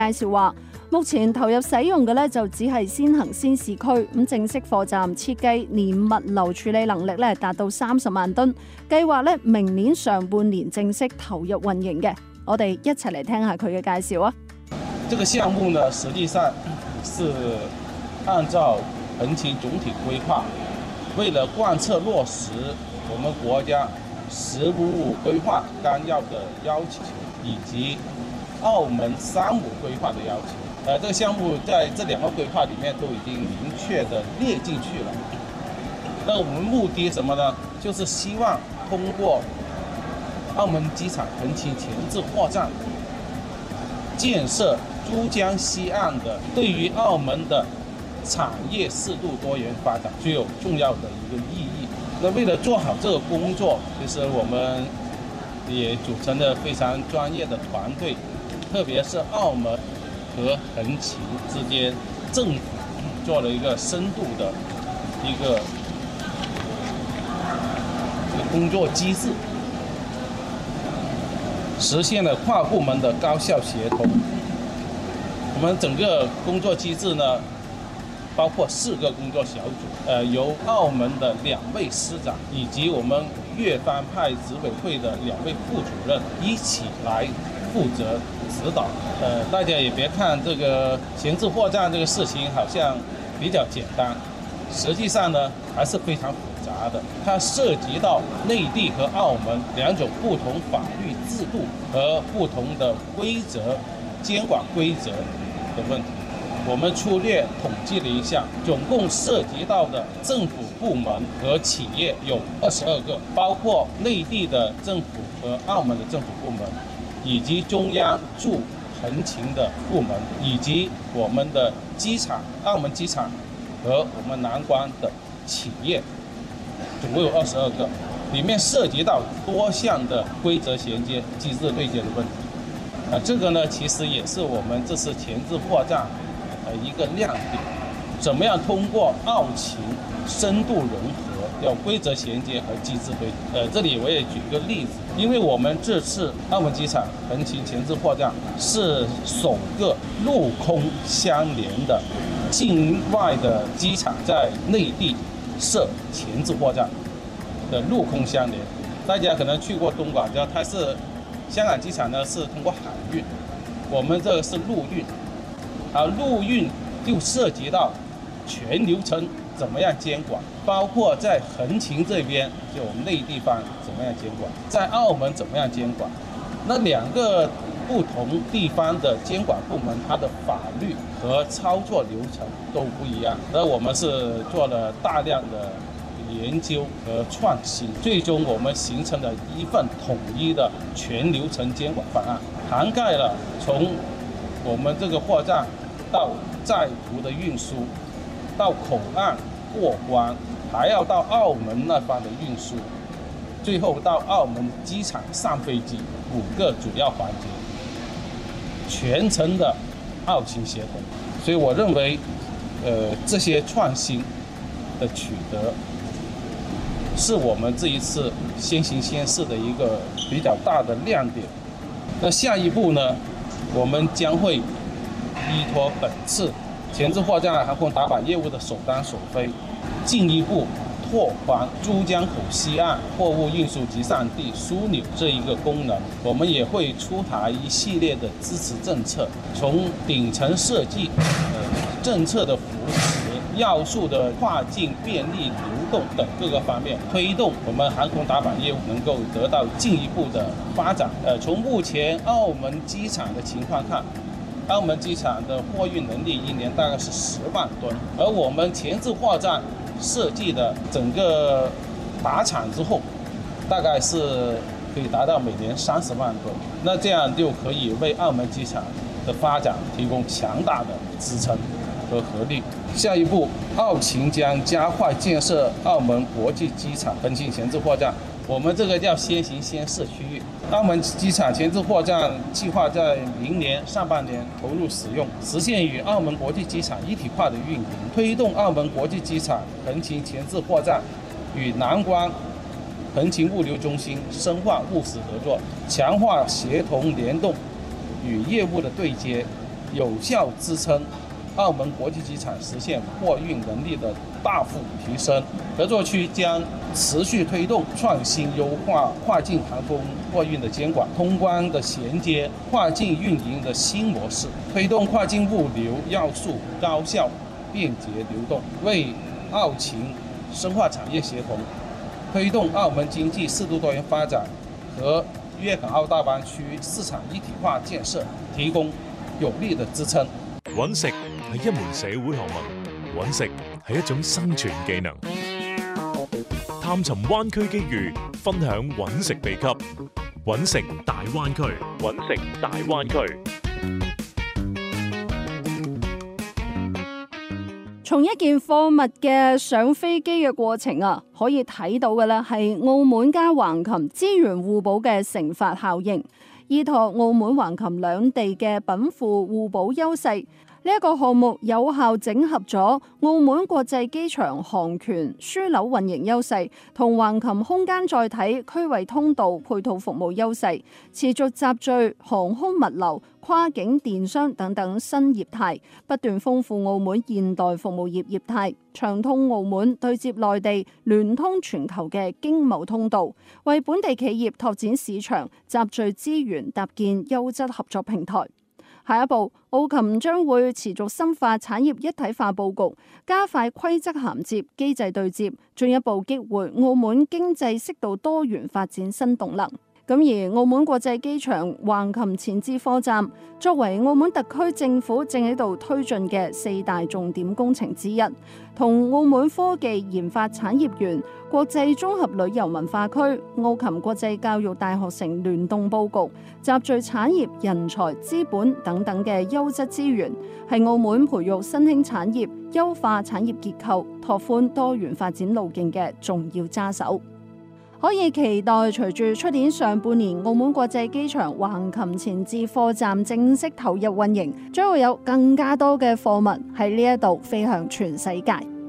介紹話，目前投入使用嘅咧就只係先行先試區，咁正式貨站設計年物流處理能力咧達到30萬噸，計劃咧明年上半年正式投入運營嘅。我哋一齊嚟聽下佢嘅介紹啊！ 這個項目呢，實際上是按照橫琴總體規劃，為了貫徹落實我們國家“十5+5”規劃綱要的要求，以及澳門3.5規劃的要求，這個項目在這2個規劃裡面都已經明確的列進去了。那我們目的什麼呢？就是希望通過澳門機場橫琴前置貨站建設珠江西岸的，對於澳門的產業適度多元發展具有重要的一個意義。那為了做好這個工作，其實我們也組成了非常專業的團隊，特別是澳門和橫琴之間，政府做了一個深度的一個工作機制，實現了跨部門的高效協同。我們整個工作機制呢，包括4個工作小組，由澳門的2位司長以及我們粵方派執委會的2位副主任一起來負責指導。大家也別看這個前置貨站這個事情好像比較簡單，實際上呢還是非常複雜的。它涉及到內地和澳門2種不同法律制度和不同的規則、監管規則的問題。我們粗略統計了一下，總共涉及到的政府部門和企業有22個，包括內地的政府和澳門的政府部門，以及中央駐橫琴的部門，以及我們的機場、澳門機場和我們南關的企業，總共有22個，裡面涉及到多項的規則銜接、機制對接的問題。這個呢，其實也是我們這次前置貨站一個亮點，怎麼樣通過澳琴深度融合，要規則銜接和機制對接。這裡我也舉個例子，因為我們這次澳門機場橫琴前置貨站是首個陸空相連的境外的機場在內地設前置貨站的陸空相連。大家可能去過東莞，知道它是香港機場呢是通過海運，我們這個是陸運。陸運就涉及到全流程怎麼樣監管，包括在橫琴這邊，就我們內地方怎麼樣監管，在澳門怎麼樣監管。那2個不同地方的監管部門，它的法律和操作流程都不一樣。而我們是做了大量的研究和創新，最終我們形成了一份統一的全流程監管方案，涵蓋了從我們這個貨站到載途的運輸，到口岸過關，還要到澳門那方的運輸，最後到澳門機場上飛機，5個主要環節，全程的澳琴協同。所以我認為，這些創新的取得，是我們這一次先行先試的一個比較大的亮點。那下一步呢，我們將會依託本次前置貨站航空打板業務的首單首飛，進一步拓寬珠江口西岸貨物運輸集散地樞紐這一個功能。我們也會出台一系列的支持政策，從頂層設計、政策的扶持、要素的跨境便利流動等各個方面，推動我們航空打板業務能夠得到進一步的發展。從目前澳門機場的情況看，澳門機場的貨運能力1年大概是10萬噸，而我們前置貨站設計的整個打廠之後，大概是可以達到每年30萬噸。那這樣就可以為澳門機場的發展提供強大的支撐和合力。下一步，澳琴將加快建設澳門國際機場橫琴前置貨站，我們這個叫先行先試區域。澳門機場前置貨站計劃在明年上半年投入使用，實現與澳門國際機場一體化的運營，推動澳門國際機場橫琴前置貨站與南關橫琴物流中心深化務實合作，強化協同聯動與業務的對接， 有效支撑澳门国际机场实现货运能力的大幅提升。合作区将持续推动创新优化跨境航空货运的监管、通关的衔接、跨境运营的新模式，推动跨境物流要素高效便捷流动，为澳勤深化产业协同，推动澳门经济适度多元发展和粤港澳大灣區市場一體化建設提供有力的支撐。 揾食係一門社會學問，揾食係一種生存技能。探尋灣區機遇，分享揾食秘笈。揾食大灣區，揾食大灣區。 從一件貨物嘅上飛機嘅過程啊，可以睇到嘅咧係澳門加橫琴資源互補嘅乘法效應，依託澳門橫琴兩地嘅稟賦互補優勢。呢一個項目有效整合咗澳門國際機場航權樞紐運營優勢同橫琴空間載體區域通道配套服務優勢，持續集聚航空物流、跨境電商等等新業態，不斷豐富澳門現代服務業業態，暢通澳門對接內地、聯通全球嘅經貿通道，為本地企業拓展市場、集聚資源、搭建優質合作平台。下一步，澳琴將會持續深化產業一體化佈局，加快規則銜接、機制對接，進一步激活澳門經濟適度多元發展新動能。咁而澳門國際機場橫琴前置貨站，作為澳門特區政府正喺度推進嘅4大重點工程之一，同澳門科技研發產業園、國際綜合旅遊文化區、澳琴國際教育大學城聯動佈局，集聚產業、人才、資本等等嘅優質資源，係澳門培育新興產業、優化產業結構、拓寬多元發展路徑嘅重要揸手。可以期待隨住出年上半年澳門國際機場橫琴前置貨站正式投入運營，將會有更加多嘅貨物喺呢一度飛向全世界。